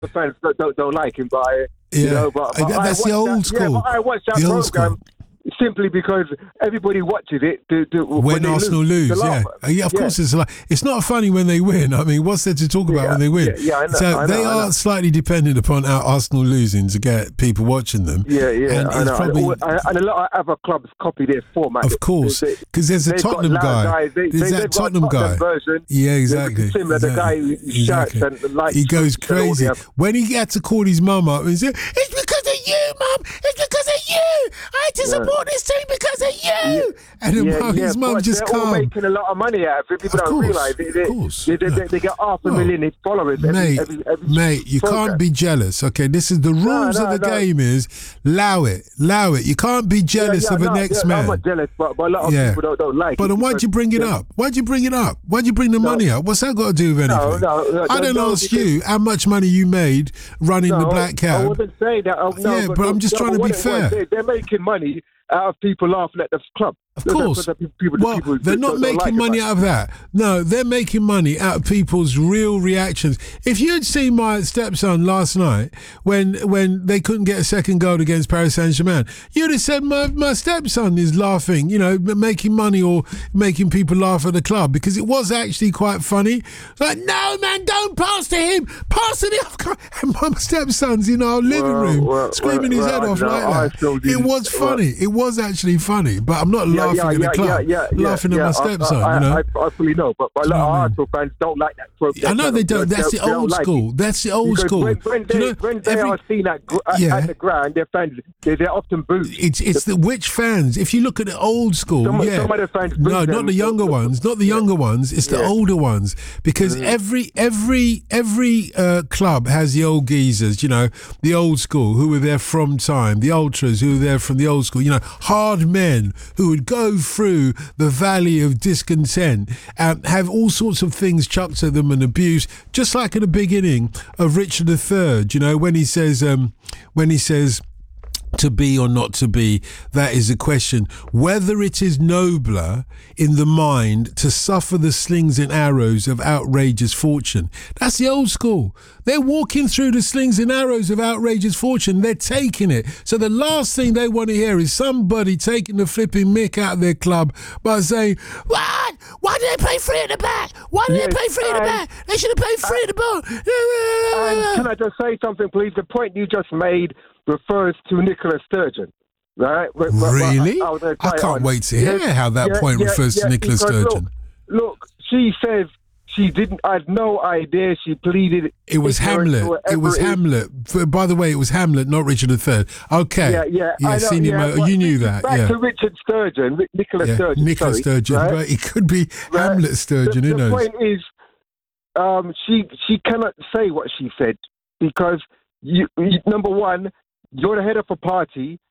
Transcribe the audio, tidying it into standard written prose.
the fans don't like him, but that's the old school. Yeah, but I watch that program simply because everybody watches it when Arsenal lose. Of course, it's not funny when they win. I mean, what's there to talk about when they win? I know, so they are slightly dependent upon our Arsenal losing to get people watching them. And a lot of other clubs copy their format. Of course, because there's a Tottenham guy. There's that Tottenham guy. Version. Yeah, exactly. Similar, the guy who shouts and lights. He goes crazy when he had to call his mum up and say, "It's because of you, mum. It's because of you. I had to support this team because of you." And his mum just they're all making a lot of money out of it. People don't realise it. They get 500,000 followers. Mate, you can't be jealous. Okay, this is the rules of the game. Is allow it. You can't be jealous of the next man. I'm not jealous, but a lot of people don't like it. But then why'd you bring it up? Why'd you bring the money up? What's that got to do with anything? I don't ask you how much money you made running the Black Cab. I wasn't saying that. But I'm just trying to be fair. They're making money out of people laughing at the club. Of course. They're not making money out of that. No, they're making money out of people's real reactions. If you had seen my stepson last night when they couldn't get a second goal against Paris Saint-Germain, you'd have said my stepson is laughing, making money or making people laugh at the club, because it was actually quite funny. It's like, no, man, don't pass to him. Pass to the other guy. And my stepson's in our living room screaming his head off like that. It was funny. It was actually funny, but I'm not laughing at the club, laughing at my stepson. I fully know, but a lot of Arsenal fans don't like that program. I know they don't. That's the old school. That's the old school. When they are seen at the ground, their fans they're often booed. It's the which fans? If you look at the old school, some of the fans no, not the younger ones. Not the younger ones. It's the older ones, because every club has the old geezers. The old school who were there from time. The ultras who were there from the old school. Hard men who would go through the valley of discontent and have all sorts of things chucked at them and abuse, just like at the beginning of Richard III, when he says to be or not to be, that is the question. Whether it is nobler in the mind to suffer the slings and arrows of outrageous fortune. That's the old school. They're walking through the slings and arrows of outrageous fortune. They're taking it. So the last thing they want to hear is somebody taking the flipping mick out of their club by saying, "What? Why did they pay 3 at the back? Why did they pay 3 at the back? They should have paid 3 at the ball." Can I just say something, please? The point you just made refers to Nicola Sturgeon, right? Really? I can't wait to hear how that point refers to Nicola Sturgeon. Look, she says she didn't. I had no idea. She pleaded. It was Hamlet. It was Hamlet. By the way, it was Hamlet, not Richard III. Okay. You knew that. Back to Richard Sturgeon, Nicola Sturgeon. Nicola Sturgeon, right? But it could be Hamlet Sturgeon. Who knows? The point is, she cannot say what she said because number one, you're the head of a party.